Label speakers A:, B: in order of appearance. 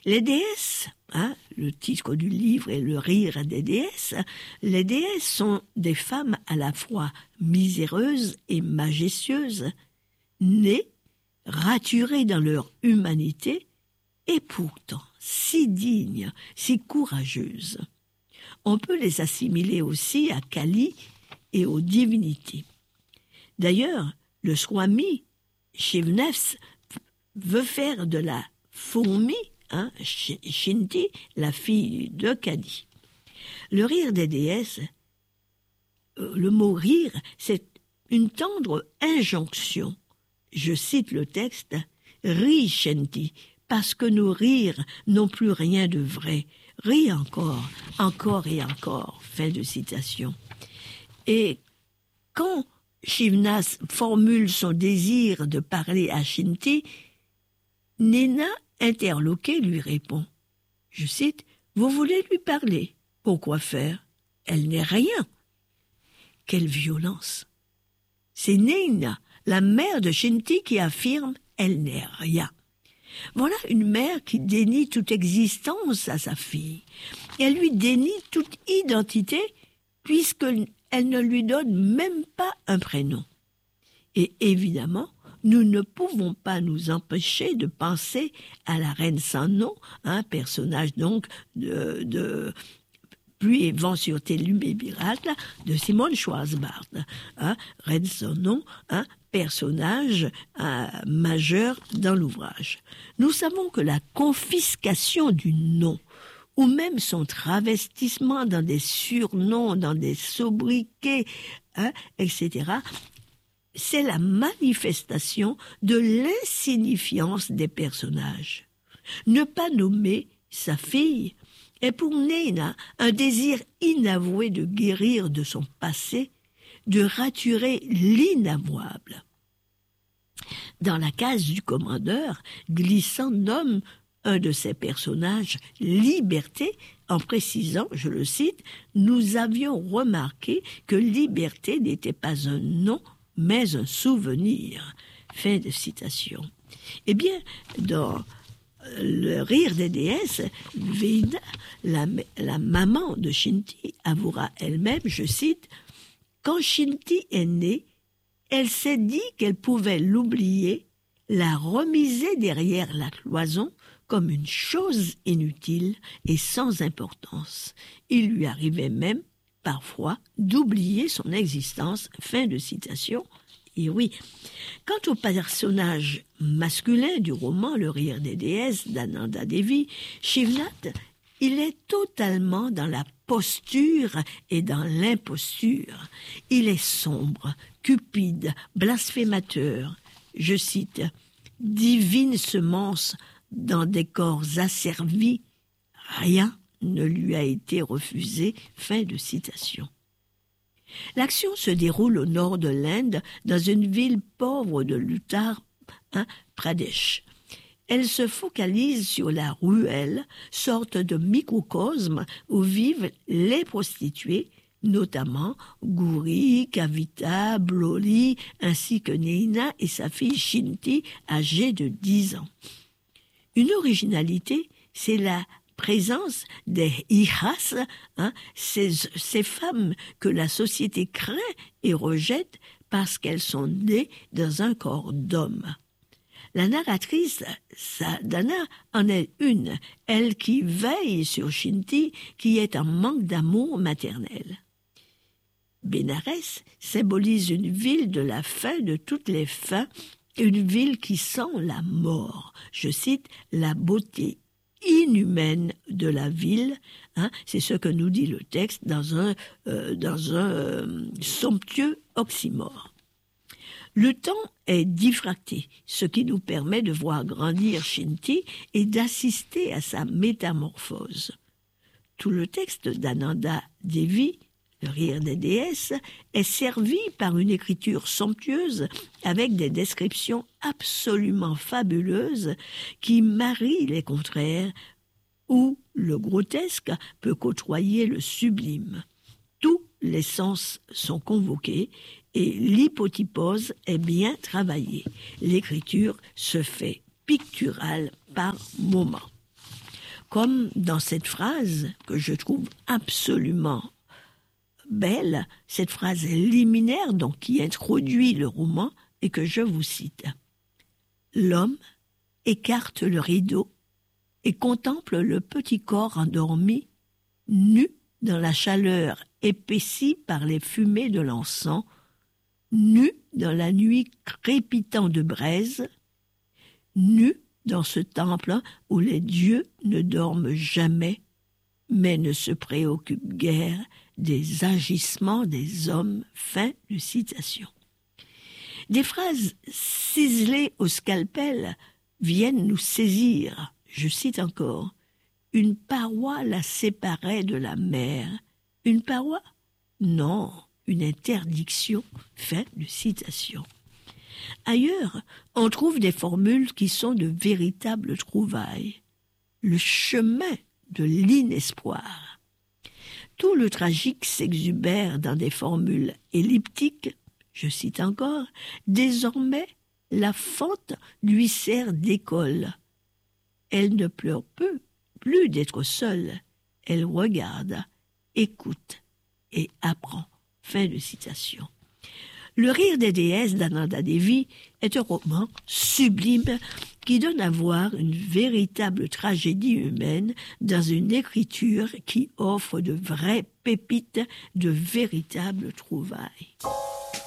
A: Les déesses, le titre du livre est Le rire des déesses, les déesses sont des femmes à la fois miséreuses et majestueuses, nées, raturées dans leur humanité, et pourtant si dignes, si courageuses. On peut les assimiler aussi à Kali et aux divinités. D'ailleurs, le Swami Shivnefs veut faire de la fourmi, Shinti, la fille de Kali. Le rire des déesses, le mot rire, c'est une tendre injonction. Je cite le texte, « Ris, Shinti, parce que nos rires n'ont plus rien de vrai. Ris encore, encore et encore. » Fin de citation. Et quand Shivnas formule son désir de parler à Shinti, Nena, interloquée, lui répond, je cite, « Vous voulez lui parler? Pourquoi faire? Elle n'est rien. » Quelle violence! C'est Nena, la mère de Shinti, qui affirme « Elle n'est rien ». Voilà une mère qui dénie toute existence à sa fille. Elle lui dénie toute identité puisqu'elle ne lui donne même pas un prénom. Et évidemment, nous ne pouvons pas nous empêcher de penser à la reine sans nom, un personnage donc de Pluie et vent sur tes lumes miracles de Simone Schwarzbart. Reine sans nom, personnage majeur dans l'ouvrage. Nous savons que la confiscation du nom, ou même son travestissement dans des surnoms, dans des sobriquets, etc., c'est la manifestation de l'insignifiance des personnages. Ne pas nommer sa fille est pour Nena un désir inavoué de guérir de son passé, de raturer l'inavouable. Dans la case du commandeur, Glissant nomme un de ses personnages Liberté, en précisant, je le cite, « Nous avions remarqué que Liberté n'était pas un nom, mais un souvenir. » Fin de citation. Eh bien, dans Le rire des déesses, Veida, la maman de Shinti, avouera elle-même, je cite, « Quand Shinti est née, elle s'est dit qu'elle pouvait l'oublier, la remiser derrière la cloison comme une chose inutile et sans importance. Il lui arrivait même, parfois, d'oublier son existence. » Fin de citation. Et oui, quant au personnage masculin du roman Le rire des déesses d'Ananda Devi, Shivnath, il est totalement dans la posture et dans l'imposture. Il est sombre, cupide, blasphémateur. Je cite, « Divine semence dans des corps asservis, rien ne lui a été refusé. » Fin de citation. L'action se déroule au nord de l'Inde, dans une ville pauvre de l'Uttar Pradesh. Elle se focalise sur la ruelle, sorte de microcosme où vivent les prostituées, notamment Gauri, Kavita, Bloli, ainsi que Neina et sa fille Shinti, âgée de 10 ans. Une originalité, c'est la présence des ihas, ces femmes que la société craint et rejette parce qu'elles sont nées dans un corps d'homme. La narratrice, Sadhana, en est une, elle qui veille sur Shinti, qui est en manque d'amour maternel. Bénarès symbolise une ville de la fin de toutes les fins, une ville qui sent la mort. Je cite, « La beauté inhumaine de la ville », c'est ce que nous dit le texte dans un somptueux oxymore. Le temps est diffracté, ce qui nous permet de voir grandir Shinti et d'assister à sa métamorphose. Tout le texte d'Ananda Devi, Le rire des déesses, est servi par une écriture somptueuse avec des descriptions absolument fabuleuses qui marient les contraires, où le grotesque peut côtoyer le sublime. Tous les sens sont convoqués et l'hypotypose est bien travaillée. L'écriture se fait picturale par moments. Comme dans cette phrase que je trouve absolument belle, cette phrase liminaire donc qui introduit le roman et que je vous cite. L'homme écarte le rideau et contemple le petit corps endormi, nu dans la chaleur épaissie par les fumées de l'encens, nu dans la nuit crépitant de braise, nu dans ce temple où les dieux ne dorment jamais, mais ne se préoccupent guère des agissements des hommes. Fin de citation. Des phrases ciselées au scalpel viennent nous saisir. Je cite encore. Une paroi la séparait de la mer. Une paroi? Non, une interdiction. Fin de citation. Ailleurs, on trouve des formules qui sont de véritables trouvailles. Le chemin de l'inespoir. Tout le tragique s'exubère dans des formules elliptiques. Je cite encore, « Désormais, la fente lui sert d'école. Elle ne pleure plus d'être seule. Elle regarde, écoute et apprend. » Fin de citation. Le rire des déesses d'Ananda Devi est un roman sublime qui donne à voir une véritable tragédie humaine dans une écriture qui offre de vraies pépites, de véritables trouvailles.